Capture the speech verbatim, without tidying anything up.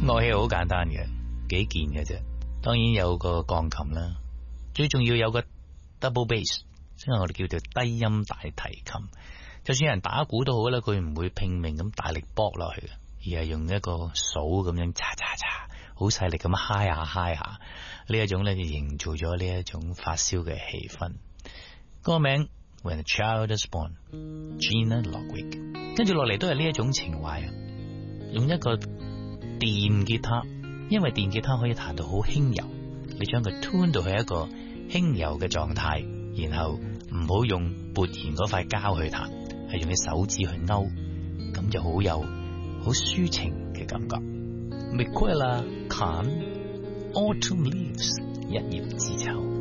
樂器好簡單嘅，幾件嘅啫。當然有個鋼琴啦，最重要有個 double bass， 即係我哋叫做低音大提琴。就算有人打鼓都好啦，佢唔會拼命咁大力搏落去嘅，而係用一個數咁樣嚓嚓嚓，好細力咁嗨下嗨下。呢一種咧就營造咗呢一種發燒嘅氣氛。歌名 When a Child is Born，Gina Ludwig。跟住落嚟都係呢一種情懷啊，用一個電吉他，因為電吉他可以彈到好輕柔，你將佢 tune 到係一個輕柔嘅狀態，然後唔好用撥弦嗰塊膠去彈，係用你手指去勾，咁就好有好抒情嘅感覺。Miquela Khan Autumn Leaves， 一葉知秋。